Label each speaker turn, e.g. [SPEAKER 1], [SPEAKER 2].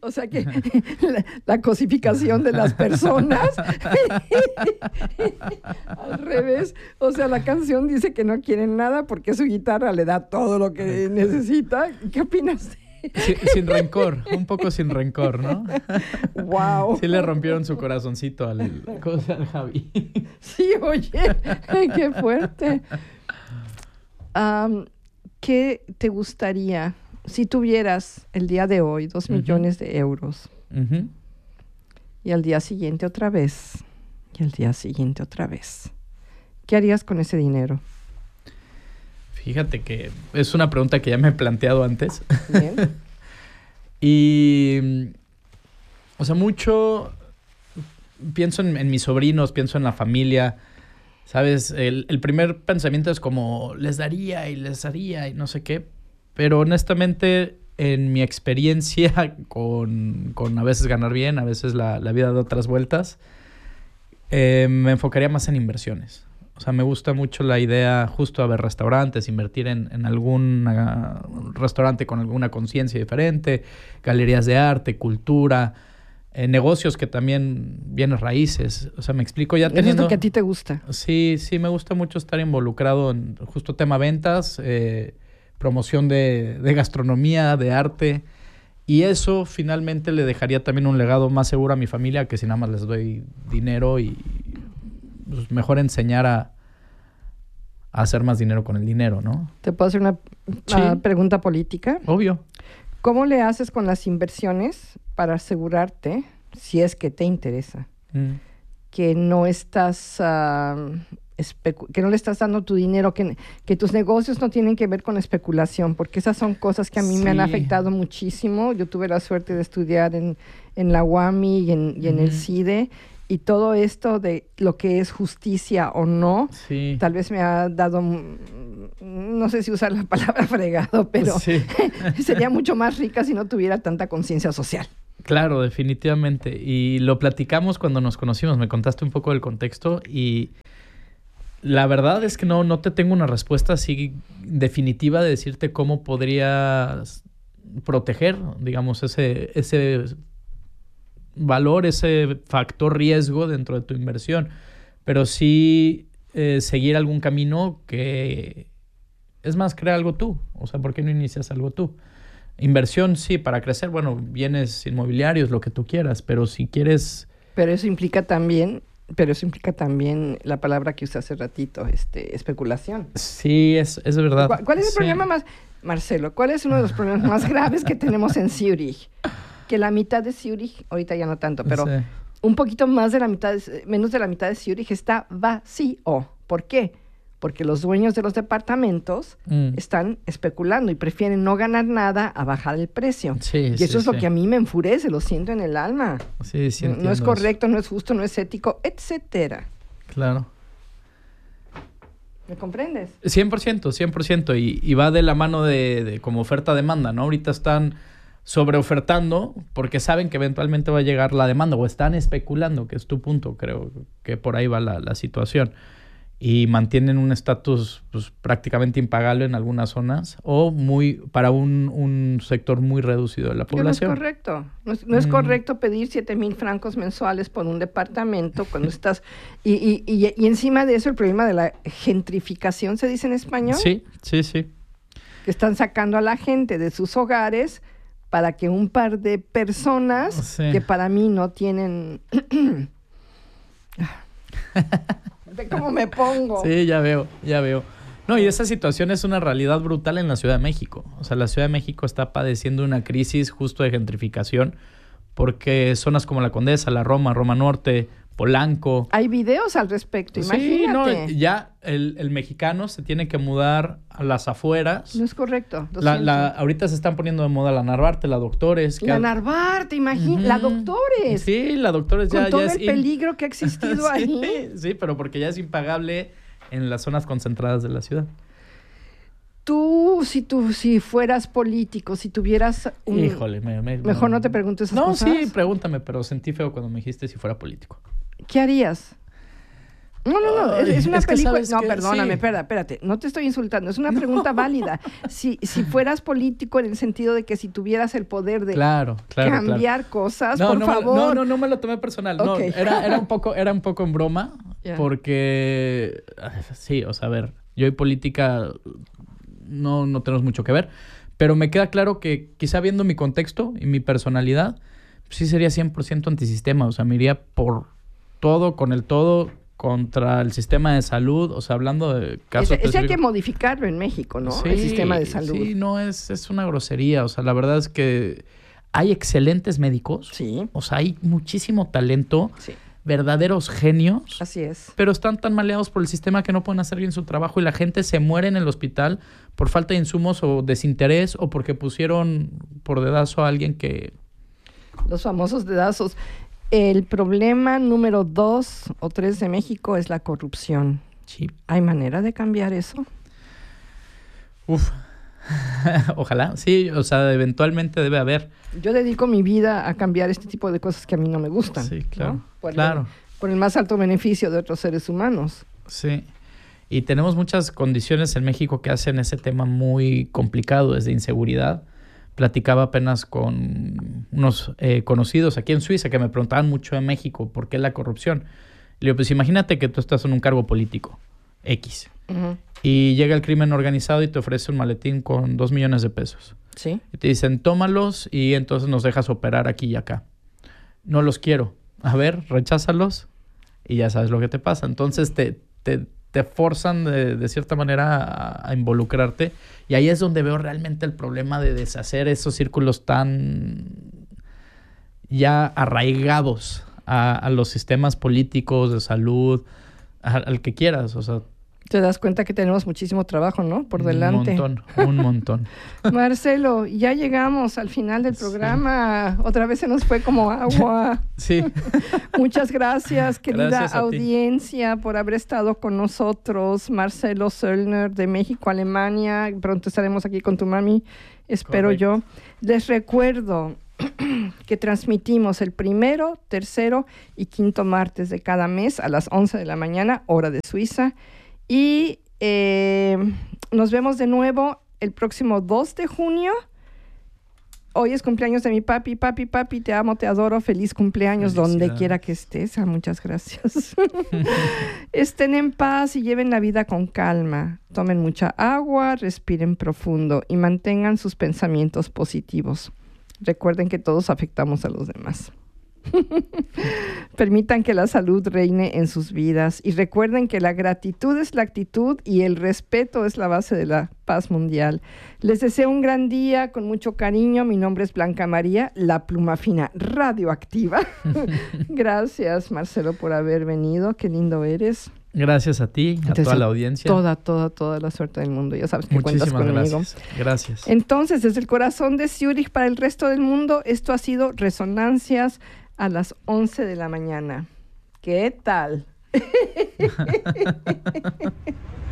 [SPEAKER 1] O sea que la cosificación de las personas. Al revés. O sea, la canción dice que no quieren nada porque su guitarra le da todo lo que necesita. ¿Qué opinas?
[SPEAKER 2] Sin rencor, un poco sin rencor, ¿no?
[SPEAKER 1] Wow.
[SPEAKER 2] Sí le rompieron su corazoncito al Javi.
[SPEAKER 1] Sí, oye, qué fuerte. ¿Qué te gustaría si tuvieras el día de hoy 2 millones de euros? Y al día siguiente otra vez. Y al día siguiente otra vez. ¿Qué harías con ese dinero?
[SPEAKER 2] Fíjate que es una pregunta que ya me he planteado antes.
[SPEAKER 1] Bien.
[SPEAKER 2] Y, o sea, mucho pienso en mis sobrinos, pienso en la familia, ¿sabes? El primer pensamiento es como, les daría y les haría y no sé qué. Pero honestamente, en mi experiencia con a veces ganar bien, a veces la vida da otras vueltas, me enfocaría más en inversiones. O sea, me gusta mucho la idea justo de ver restaurantes, invertir en algún restaurante con alguna conciencia diferente, galerías de arte, cultura, negocios que también bienes raíces. O sea, me explico ya teniendo...
[SPEAKER 1] ¿Es lo que a ti te gusta?
[SPEAKER 2] Sí, me gusta mucho estar involucrado en justo tema ventas, promoción de gastronomía, de arte. Y eso finalmente le dejaría también un legado más seguro a mi familia que si nada más les doy dinero y... pues mejor enseñar a hacer más dinero con el dinero, ¿no?
[SPEAKER 1] ¿Te puedo hacer una pregunta política?
[SPEAKER 2] Obvio.
[SPEAKER 1] ¿Cómo le haces con las inversiones para asegurarte, si es que te interesa, que no estás que no le estás dando tu dinero, que tus negocios no tienen que ver con especulación? Porque esas son cosas que a mí me han afectado muchísimo. Yo tuve la suerte de estudiar en la UAMI y en el CIDE. Y todo esto de lo que es justicia o no, tal vez me ha dado, no sé si usar la palabra fregado, pero sería mucho más rica si no tuviera tanta conciencia social.
[SPEAKER 2] Claro, definitivamente. Y lo platicamos cuando nos conocimos. Me contaste un poco del contexto y la verdad es que no te tengo una respuesta así definitiva de decirte cómo podrías proteger, digamos, ese valor, ese factor riesgo dentro de tu inversión, pero sí seguir algún camino que, es más, crea algo tú. O sea, ¿por qué no inicias algo tú? Inversión, sí, para crecer, bueno, bienes inmobiliarios, lo que tú quieras, pero si quieres... Pero eso implica también la palabra que usé hace ratito, especulación. Sí, es verdad.
[SPEAKER 1] ¿Cuál es el problema más, Marcelo, cuál es uno de los problemas más graves que tenemos en Zurich? Que la mitad de Zurich, ahorita ya no tanto, pero un poquito más de la mitad, menos de la mitad de Zurich está vacío. ¿Por qué? Porque los dueños de los departamentos están especulando y prefieren no ganar nada a bajar el precio. Y eso es lo que a mí me enfurece, lo siento en el alma.
[SPEAKER 2] Sí,
[SPEAKER 1] no es correcto, no es justo, no es ético, etcétera.
[SPEAKER 2] Claro.
[SPEAKER 1] ¿Me comprendes?
[SPEAKER 2] 100%. Y va de la mano de como oferta-demanda, ¿no? Ahorita están sobreofertando porque saben que eventualmente va a llegar la demanda o están especulando, que es tu punto, creo que por ahí va la situación. Y mantienen un estatus pues, prácticamente impagable en algunas zonas o para un sector muy reducido de la población.
[SPEAKER 1] No es correcto. No es correcto pedir 7,000 francos mensuales por un departamento cuando estás... Y encima de eso el problema de la gentrificación, ¿se dice en español?
[SPEAKER 2] Sí.
[SPEAKER 1] Que están sacando a la gente de sus hogares para que un par de personas que para mí no tienen... ¿Ve cómo me pongo?
[SPEAKER 2] Sí, ya veo. No, y esa situación es una realidad brutal en la Ciudad de México. O sea, la Ciudad de México está padeciendo una crisis justo de gentrificación porque zonas como La Condesa, la Roma Norte, Polanco...
[SPEAKER 1] Hay videos al respecto, imagínate.
[SPEAKER 2] Sí, ya el mexicano se tiene que mudar a las afueras.
[SPEAKER 1] No es correcto.
[SPEAKER 2] Ahorita se están poniendo de moda la Narvarte, la Doctores.
[SPEAKER 1] Narvarte, imagínate, la Doctores.
[SPEAKER 2] Sí, la Doctores ya...
[SPEAKER 1] Con todo
[SPEAKER 2] ya
[SPEAKER 1] el peligro que ha existido ahí.
[SPEAKER 2] Sí, pero porque ya es impagable en las zonas concentradas de la ciudad.
[SPEAKER 1] Tú, si fueras político, si tuvieras un...
[SPEAKER 2] Híjole,
[SPEAKER 1] mejor no te pregunto esas cosas.
[SPEAKER 2] No, sí, pregúntame, pero sentí feo cuando me dijiste si fuera político.
[SPEAKER 1] ¿Qué harías? No, es una película. No,
[SPEAKER 2] que,
[SPEAKER 1] perdóname,
[SPEAKER 2] sí.
[SPEAKER 1] espérate. No te estoy insultando. Es una pregunta válida. Si fueras político en el sentido de que si tuvieras el poder de cambiar cosas, por favor.
[SPEAKER 2] No me lo tomé personal.
[SPEAKER 1] Okay.
[SPEAKER 2] No, era un poco en broma. Yeah. Porque, sí, o sea, a ver, yo y política no tenemos mucho que ver. Pero me queda claro que quizá viendo mi contexto y mi personalidad, sí sería 100% antisistema. O sea, me iría por todo, con el todo, contra el sistema de salud. O sea, hablando de casos
[SPEAKER 1] específicos. Hay que modificarlo en México, ¿no?
[SPEAKER 2] Sí,
[SPEAKER 1] el sistema de salud.
[SPEAKER 2] Sí, no, es una grosería. O sea, la verdad es que hay excelentes médicos.
[SPEAKER 1] Sí.
[SPEAKER 2] O sea, hay muchísimo talento.
[SPEAKER 1] Sí.
[SPEAKER 2] Verdaderos genios.
[SPEAKER 1] Así es.
[SPEAKER 2] Pero están tan maleados por el sistema que no pueden hacer bien su trabajo y la gente se muere en el hospital por falta de insumos o desinterés o porque pusieron por dedazo a alguien que...
[SPEAKER 1] Los famosos dedazos. El problema número 2 o 3 de México es la corrupción.
[SPEAKER 2] Sí.
[SPEAKER 1] ¿Hay manera de cambiar eso?
[SPEAKER 2] Uf. Ojalá. Sí, o sea, eventualmente debe haber.
[SPEAKER 1] Yo dedico mi vida a cambiar este tipo de cosas que a mí no me gustan.
[SPEAKER 2] Sí, claro.
[SPEAKER 1] ¿no? Por el más alto beneficio de otros seres humanos.
[SPEAKER 2] Sí. Y tenemos muchas condiciones en México que hacen ese tema muy complicado, desde inseguridad. Platicaba apenas con unos conocidos aquí en Suiza que me preguntaban mucho en México por qué la corrupción. Le digo, pues imagínate que tú estás en un cargo político, X, y llega el crimen organizado y te ofrece un maletín con 2 millones de pesos.
[SPEAKER 1] Sí.
[SPEAKER 2] Y te dicen, tómalos y entonces nos dejas operar aquí y acá. No los quiero. A ver, recházalos y ya sabes lo que te pasa. Entonces te forzan de cierta manera a involucrarte. Y ahí es donde veo realmente el problema de deshacer esos círculos tan ya arraigados a los sistemas políticos, de salud, al que quieras. O sea,
[SPEAKER 1] te das cuenta que tenemos muchísimo trabajo, ¿no? Por delante.
[SPEAKER 2] Un montón.
[SPEAKER 1] Marcelo, ya llegamos al final del programa. Sí. Otra vez se nos fue como agua.
[SPEAKER 2] Sí.
[SPEAKER 1] Muchas gracias, querida
[SPEAKER 2] gracias
[SPEAKER 1] audiencia, por haber estado con nosotros. Marcelo Söllner, de México, Alemania. Pronto estaremos aquí con tu mami, espero yo. Les recuerdo que transmitimos el 1º, 3º y 5º martes de cada mes a las 11 de la mañana, hora de Suiza. Y nos vemos de nuevo el próximo 2 de junio. Hoy es cumpleaños de mi papi. Papi, te amo, te adoro. Feliz cumpleaños donde quiera que estés. Muchas gracias. Estén en paz y lleven la vida con calma. Tomen mucha agua, respiren profundo y mantengan sus pensamientos positivos. Recuerden que todos afectamos a los demás. Permitan que la salud reine en sus vidas y recuerden que la gratitud es la actitud y el respeto es la base de la paz mundial. Les deseo un gran día con mucho cariño. Mi nombre es Blanca María, la pluma fina radioactiva. Gracias, Marcelo, por haber venido. Qué lindo eres.
[SPEAKER 2] Gracias a ti, a toda la audiencia.
[SPEAKER 1] Toda la suerte del mundo. Ya sabes que cuentas conmigo.
[SPEAKER 2] Gracias.
[SPEAKER 1] Entonces, desde el corazón de Zurich para el resto del mundo, esto ha sido Resonancias a las 11 de la mañana. ¿Qué tal?